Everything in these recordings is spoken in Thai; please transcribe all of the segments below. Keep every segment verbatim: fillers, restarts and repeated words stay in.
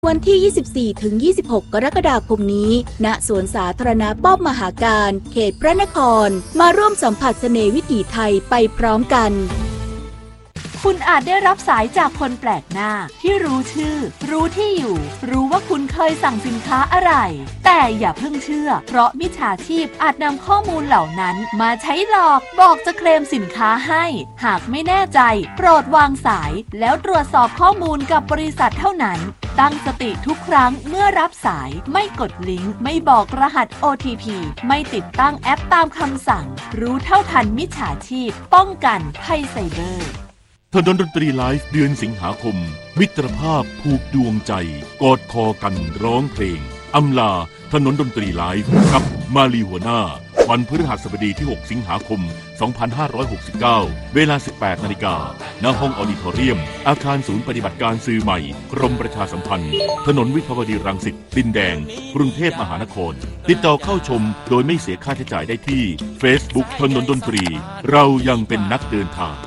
วันที่ ยี่สิบสี่ถึงยี่สิบหก กรกฎาคมนี้ ณ สวนสาธารณะป้อมมหาการ เขตพระนคร มาร่วมสัมผัสเสน่ห์วิถีไทยไปพร้อมกันคุณอาจได้รับสายจากคนแปลกหน้าที่รู้ชื่อรู้ที่อยู่รู้ว่าคุณเคยสั่งสินค้าอะไรแต่อย่าเพิ่งเชื่อเพราะมิจฉาชีพอาจนำข้อมูลเหล่านั้นมาใช้หลอกบอกจะเคลมสินค้าให้หากไม่แน่ใจโปรดวางสายแล้วตรวจสอบข้อมูลกับบริษัทเท่านั้นตั้งสติทุกครั้งเมื่อรับสายไม่กดลิงก์ไม่บอกรหัส โอ ที พี ไม่ติดตั้งแอปตามคำสั่งรู้เท่าทันมิจฉาชีพป้องกันภัยไซเบอร์ถนนดนตรีไลฟ์เดือนสิงหาคมมิตรภาพผูกดวงใจกอดคอกันร้องเพลงอำลาถนนดนตรีไลฟ์กับมาลีหัวหน้าวันพฤหัสบดีที่หกสิงหาคมสองพันห้าร้อยหกสิบเก้าเวลา สิบแปดนาฬิกา ณ ห้องออดิทอเรียมอาคารศูนย์ปฏิบัติการสื่อใหม่กรมประชาสัมพันธ์ถนนวิภาวดีรังสิตดินแดงกรุงเทพมหานครติดต่อเข้าชมโดยไม่เสียค่าใช้จ่ายได้ที่ Facebook ถนนดนตรีเรายังเป็นนักเดินทาง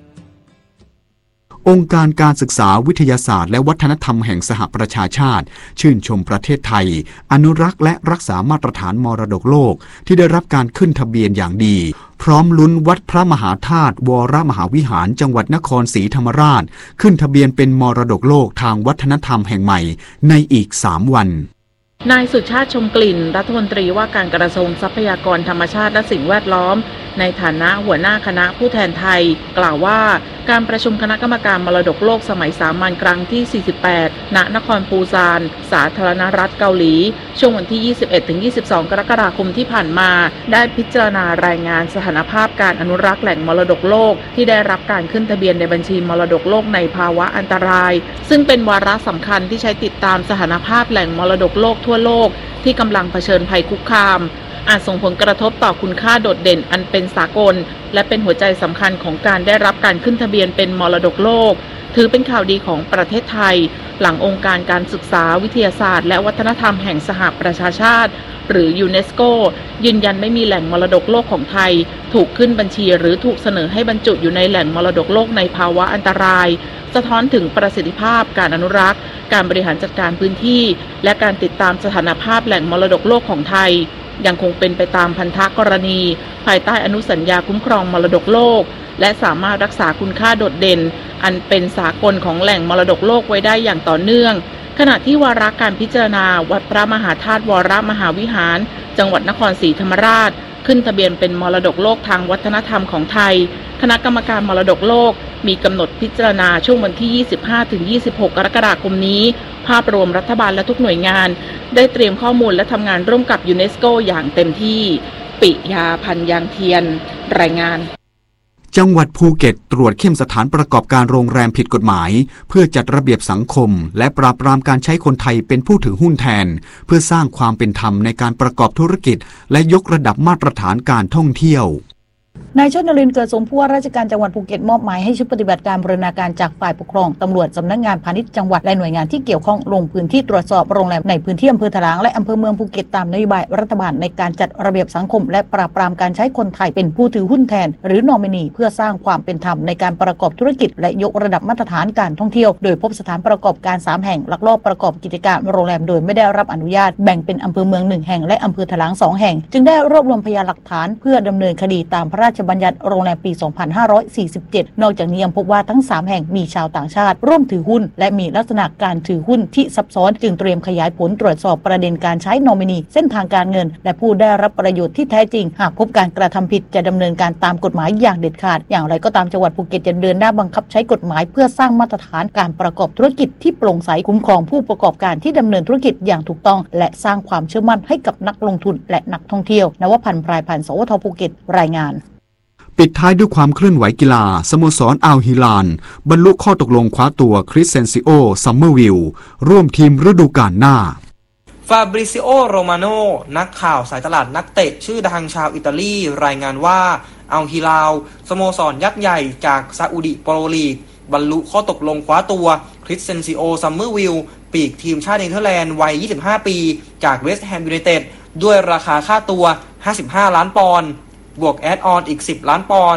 องค์การการศึกษาวิทยาศาสตร์และวัฒนธรรมแห่งสหประชาชาติชื่นชมประเทศไทยอนุรักษ์และรักษามาตรฐานมรดกโลกที่ได้รับการขึ้นทะเบียนอย่างดีพร้อมลุ้นวัดพระมหาธาตุวรมหาวิหารจังหวัดนครศรีธรรมราชขึ้นทะเบียนเป็นมรดกโลกทางวัฒนธรรมแห่งใหม่ในอีกสามวันนายสุชาติชมกลิ่นรัฐมนตรีว่าการกระทรวงทรัพยากรธรรมชาติและสิ่งแวดล้อมในฐานะหัวหน้าคณะผู้แทนไทยกล่าวว่าการประชุมคณะกรรมการมรดกโลกสมัยสามัญครั้งที่สี่สิบแปดณนครปูซานสาธารณรัฐเกาหลีช่วงวันที่ ยี่สิบเอ็ดถึงยี่สิบสอง กรกฎาคมที่ผ่านมาได้พิจารณารายงานสถานภาพการอนุรักษ์แหล่งมรดกโลกที่ได้รับการขึ้นทะเบียนในบัญชีมรดกโลกในภาวะอันตรายซึ่งเป็นวาระสำคัญที่ใช้ติดตามสถานภาพแหล่งมรดกโลกทั่วโลกที่กำลังเผชิญภัยคุกคามอาจส่งผลกระทบต่อคุณค่าโดดเด่นอันเป็นสากลและเป็นหัวใจสำคัญของการได้รับการขึ้นทะเบียนเป็นมรดกโลกถือเป็นข่าวดีของประเทศไทยหลังองค์การการศึกษาวิทยาศาสตร์และวัฒนธรรมแห่งสหประชาชาติหรือยูเนสโกยืนยันไม่มีแหล่งมรดกโลกของไทยถูกขึ้นบัญชีหรือถูกเสนอให้บรรจุอยู่ในแหล่งมรดกโลกในภาวะอันตรายสะท้อนถึงประสิทธิภาพการอนุรักษ์การบริหารจัดการพื้นที่และการติดตามสถานภาพแหล่งมรดกโลกของไทยยังคงเป็นไปตามพันธกรณีภายใต้อนุสัญญาคุ้มครองมรดกโลกและสามารถรักษาคุณค่าโดดเด่นอันเป็นสากลของแหล่งมรดกโลกไว้ได้อย่างต่อเนื่องขณะที่วาระการพิจารณาวัดพระมหาธาตุวรมหาวิหารจังหวัดนครศรีธรรมราชขึ้นทะเบียนเป็นมรดกโลกทางวัฒนธรรมของไทยคณะกรรมการมรดกโลกมีกำหนดพิจารณาช่วงวันที่ ยี่สิบห้าถึงยี่สิบหก กรกฎาคมนี้ภาพรวมรัฐบาลและทุกหน่วยงานได้เตรียมข้อมูลและทำงานร่วมกับยูเนสโกอย่างเต็มที่ปิยาพันธ์ยางเทียนรายงานจังหวัดภูเก็ตตรวจเข้มสถานประกอบการโรงแรมผิดกฎหมายเพื่อจัดระเบียบสังคมและปราบปรามการใช้คนไทยเป็นผู้ถือหุ้นแทนเพื่อสร้างความเป็นธรรมในการประกอบธุรกิจและยกระดับมาตรฐานการท่องเที่ยวนายชนนรินทร์เกิดสมผู้ว่าราชการจังหวัดภูเก็ตมอบหมายให้ชุดปฏิบัติการบูรณาการจากฝ่ายปกครองตำรวจสำนักงานพาณิชย์จังหวัดและหน่วยงานที่เกี่ยวข้องลงพื้นที่ตรวจสอบโรงแรมในพื้นที่อำเภอถลางและอำเภอเมืองภูเก็ตตามนโยบายรัฐบาลในการจัดระเบียบสังคมและปราบปรามการใช้คนไทยเป็นผู้ถือหุ้นแทนหรือนอมินีเพื่อสร้างความเป็นธรรมในการประกอบธุรกิจและยกระดับมาตรฐานการท่องเที่ยวโดยพบสถานประกอบการสามแห่งลักลอบประกอบกิจการโรงแรมโดยไม่ได้รับอนุญาตแบ่งเป็นอำเภอเมืองหนึ่งแห่งและอำเภอถลางสองแห่งจึงได้รวบรวมพยานหลักฐานเพื่อดำเนินคดีตามพระราชบัญญัติโรงแรมปี สองพันห้าร้อยสี่สิบเจ็ด นอกจากนี้ยังพบว่าทั้งสามแห่งมีชาวต่างชาติร่วมถือหุ้นและมีลักษณะการถือหุ้นที่ซับซ้อนจึงเตรียมขยายผลตรวจสอบประเด็นการใช้นอมินีเส้นทางการเงินและผู้ได้รับประโยชน์ที่แท้จริงหากพบการกระทำผิดจะดำเนินการตามกฎหมายอย่างเด็ดขาดอย่างไรก็ตามจังหวัดภูเก็ตจะเดินหน้าบังคับใช้กฎหมายเพื่อสร้างมาตรฐานการประกอบธุรกิจที่โปร่งใสคุ้มครองผู้ประกอบการที่ดำเนินธุรกิจอย่างถูกต้องและสร้างความเชื่อมั่นให้กับนักลงทุนและนักท่องเที่ยวนวพันธ์ พรายพันธ์ สวทภูเก็ตรายงานปิดท้ายด้วยความเคลื่อนไหวกีฬาสโมสรอัลฮิลาลบรรลุข้อตกลงคว้าตัวคริสเซนซิโอซัมเมอร์วิลล์ร่วมทีมฤดูกาลหน้าฟาบริซิโอโรมาโนนักข่าวสายตลาดนักเตะชื่อดังชาวอิตาลีรายงานว่าอัลฮิลาลสโมสรยักษ์ใหญ่จากซาอุดิโปรลีกบรรลุข้อตกลงคว้าตัวคริสเซนซิโอซัมเมอร์วิลล์ปีกทีมชาติเนเธอร์แลนด์วัยยี่สิบห้าปีจากเวสต์แฮมยูไนเต็ดด้วยราคาค่าตัวห้าสิบห้าล้านปอนด์บวกแอดออนอีกสิบล้านปอนด์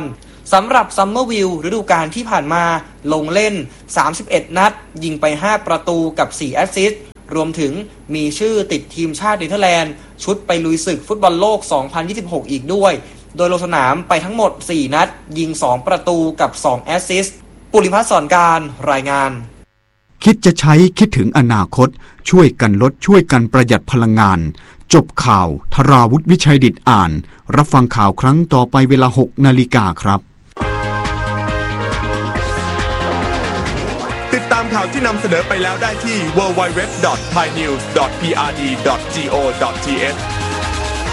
สำหรับซัมเมอร์วิลฤดูกาลที่ผ่านมาลงเล่นสามสิบเอ็ดนัดยิงไปห้าประตูกับสี่แอสซิสต์รวมถึงมีชื่อติดทีมชาติเนเธอร์แลนด์ชุดไปลุยศึกฟุตบอลโลกสองพันยี่สิบหกอีกด้วยโดยลงสนามไปทั้งหมดสี่นัดยิงสองประตูกับสองแอสซิสต์ปุริพัฒน์สอนการรายงานคิดจะใช้คิดถึงอนาคตช่วยกันลดช่วยกันประหยัดพลังงานจบข่าวธราวุฒิวิชัยดิษฐ์อ่านรับฟังข่าวครั้งต่อไปเวลาหกนาฬิกาครับติดตามข่าวที่นำเสนอไปแล้วได้ที่ ดับเบิลยู ดับเบิลยู ดับเบิลยู ดอท ไทยนิวส์ ดอท พี อาร์ ดี ดอท จี โอ ดอท ที เอช